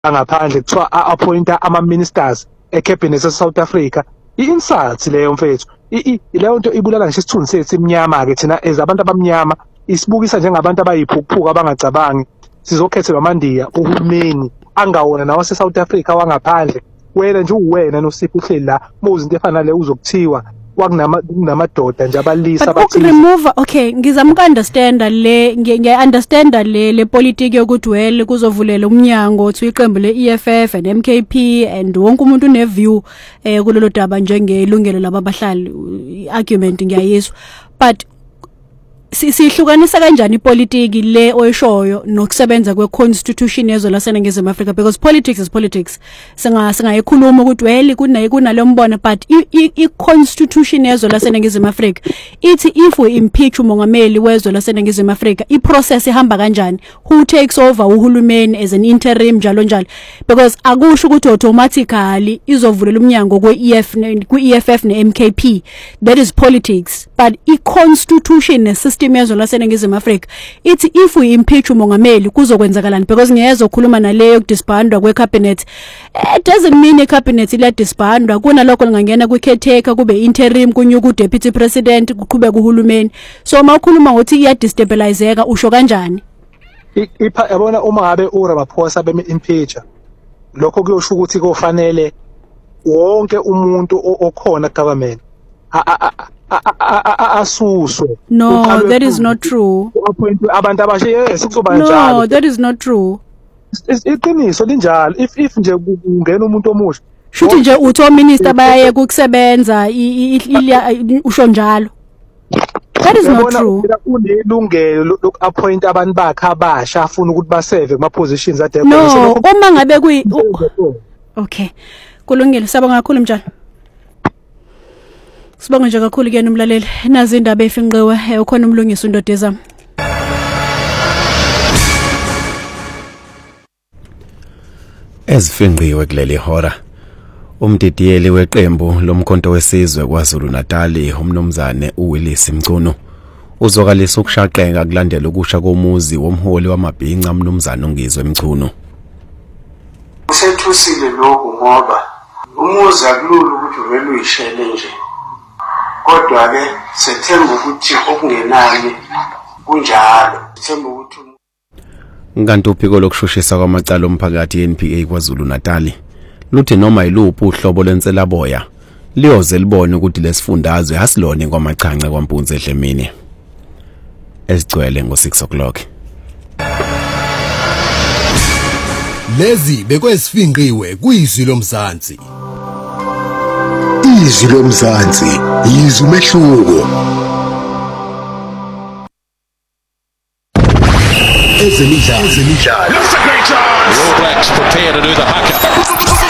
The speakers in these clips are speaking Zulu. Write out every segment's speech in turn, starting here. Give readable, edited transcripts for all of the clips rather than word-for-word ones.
angaphandle kuthiwa appointa ama-ministers e-cabinet South Africa. I-insult leyo mfethu. Leyo nto ibulala ngisho isithunzi sethu imnyama-ke thina as abantu abamnyama isibukisa njengabantu abayiphukuphuka abangacabangi. Sizokhethelwa amandiya uhulumeni angawona nawase-South Africa wangaphandle. Wena nje uwena noSipho uhleli la muzinto efana le uzokuthiwa kunamadoda nje abalisa abathi remove. Okay, ngizama uku-understanda ngiya-understanda le politiki yokuthi well kuzovulela umnyango uthi iqembu le-EFF and MKP and wonke umuntu une-view kulelo daba njengelungelo labahlali argument ngiyayizwa, but sihlukanisa kanjani ipolitiki le oyishoyo nokusebenza kwe-constitution yezwe laseNingizimu Afrika, because politics is politics. Singayikhuluma ukuthi well kunalo mbono, but i-constitution yezwe laseNingizimu Afrika ithi if we impeach umongameli wezwe laseNingizimu Afrika iprocess ihamba kanjani, who takes over uhulumeni as an interim njalo njalo, because akusho ukuthi automatically izovulela umnyango kwe-EFF ne-MKP. That is politics, but i-constitution ne-system yezwe laseNingizimu Afrika ithi if we impeach umongameli kuzokwenzakalani, because ngiyeza ukukhuluma naleyo kudisbandwa kwe-cabinet. It doesn't mean i-cabinet ile disbandwa kunalokho lingangena kwi-caretaker kube interim kunyuka u-deputy president kuqhubeka uhulumeni. So mawukhuluma ukuthi iyadestabilizeka usho kanjani? Yabona uma ngabe uRamaphosa beme-impeacher lokho kuyosho ukuthi kufanele wonke umuntu okhona government asuswe. No, that is not true. Abantu abasha yes kuzoba njalo. No, that is not true. Iqiniso linjalo. If nje kungena umuntu omusha shuthi nje uthi ominister baye ukusebenza usho njalo. That is not true. Kunelungelo loku-appoint abantu bakhe abasha afuna ukuthi baseve kuma-positions ade. No, uma ngabe okay, kulungile. Sabonga kakhulu mjalo. Sibonga nje kakhulu kuyena umlaleli. Nazi indaba efinqiwe ukhona umlungisi uNdodezama. Ezifinqiwe kuleli hora. Umdidiyeli weqembu lomkhonto wesizwe kwaZulu Natal umnomzane uWillis Mchunu uzokalisa ukushaqeka kulandela ukusha komuzi womholi wamabhinqa umnomzane uNgizwe Mchunu. Usethusile lokho ngoba umuzi akulula ukuthi uvele uyishele nje. Kodwa ke sethemba ukuthi okungenani kunjalo. Sethemba ukuthi Nganti uphiko lokushushisa kwamacala omphakathi NPA kwaZulu Natal luthi noma yiluphi uhlobo lwenselaboya liyoze libone ukuthi lesifundazwe asilone kwamachance kwaMpunzi eDlemini. Esigcwele ngo6 o'clock. Lezi bekwesifinqiwe kuyizwi lomzansi. Izwi lomzansi yizwi umehluko. Ezemidlalo. That's a great chance. The All Blacks prepare to do the haka.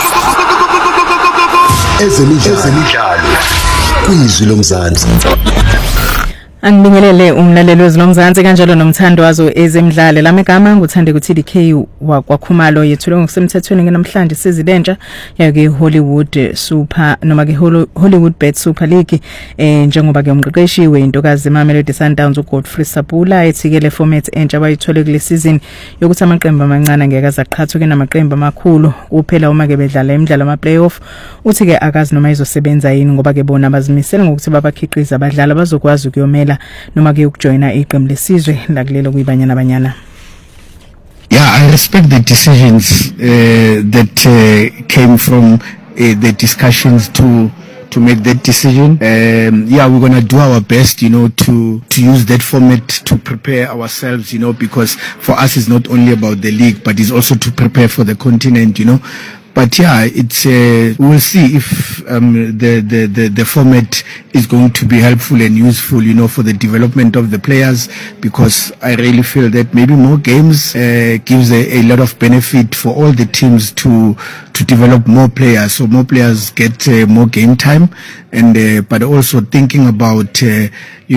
Ezemidlalo. Kuyizwi lomzansi. Angibingelele umlaleli wezilomzansi kanjalo nomthando wazo ezemidlalo. Lamagama nguthande ukuthi DK wakwaKhumalo yethule ngokusemthethweni namhlanje sizilentsha yake Hollywood Super noma ke Hollywood Bet Super League njengoba ke umqeqeshi weintokazi Mamelodi Sundowns uGodfrey Sabula ethikele format entsha bayithole kule season yokuthi amaqembu amancane ngeke azaqhathuke namaqembu amakhulu kuphela uma ke bedlala imidlalo ama playoff. Uthi ke akazi noma izosebenza yini ngoba ke bona bazimisela ngokuthi babakhiqiza abadlali bazokwazi ukuyomela noma ke ukujoina iqembu lesizwe lakulelo kuyibanyana banyana. Yeah, I respect the decisions that came from the discussions to make that decision. Yeah, we're going to do our best, to use that format to prepare ourselves, because for us it's not only about the league, but it's also to prepare for the continent, But yeah, it's we'll see if the format is going to be helpful and useful, for the development of the players, because I really feel that maybe more games gives a lot of benefit for all the teams to develop more players, so more players get more game time, and but also thinking about the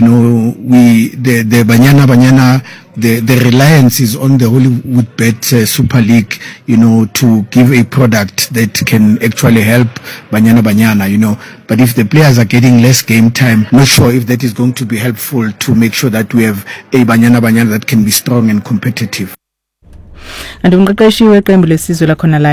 Banyana. The reliance is on the Hollywood Bet Super League, to give a product that can actually help Banyana, But if the players are getting less game time, not sure if that is going to be helpful to make sure that we have a Banyana that can be strong and competitive. kanti umqeqeshi weqembu lesizwe lakhona la